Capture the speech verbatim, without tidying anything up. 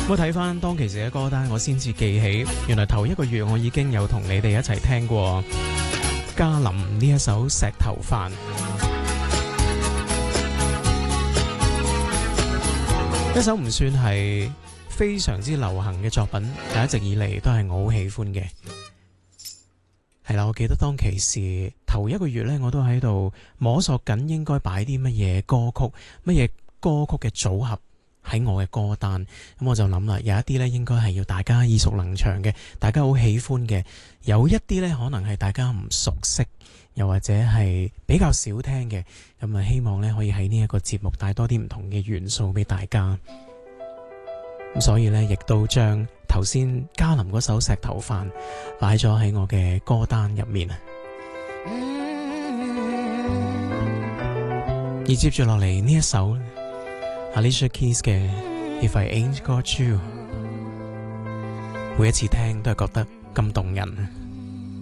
我睇翻當其時嘅歌單，我先至記起，原來頭一個月我已經有同你哋一齊聽過嘉林呢一首《石頭飯》，一首唔算係非常之流行嘅作品，但一直以嚟都係我好喜歡嘅。係啦，我記得當其時頭一個月呢，我都喺度摸索緊應該擺啲乜嘢歌曲，乜嘢歌曲嘅組合喺我嘅歌單，咁我就諗啦，有一啲呢應該係要大家耳熟能詳嘅，大家好喜歡嘅，有一啲呢可能係大家唔熟悉，又或者係比較少聽嘅，咁啊希望呢可以喺呢一個節目帶多啲唔同嘅元素俾大家。咁所以呢，亦都將頭先嘉林嗰首《石頭飯》擺咗喺我嘅歌單入面啊。而接住落嚟呢一首Alicia Keys 嘅 If I Ain't Got You， 每一次聽都係覺得咁動人。